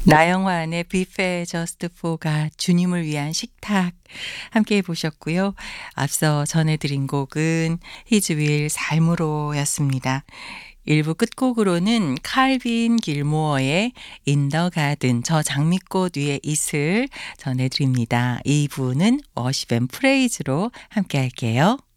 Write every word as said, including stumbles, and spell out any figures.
나영환의 뷔페 저스트 포가 주님을 위한 식탁 함께 보셨고요. 앞서 전해드린 곡은 히즈윌 삶으로였습니다. 일 부 끝곡으로는 칼빈 길모어의 In the Garden 저 장미꽃 위에 이슬 전해드립니다. 이 부는 워십 앤 프레이즈로 함께 할게요.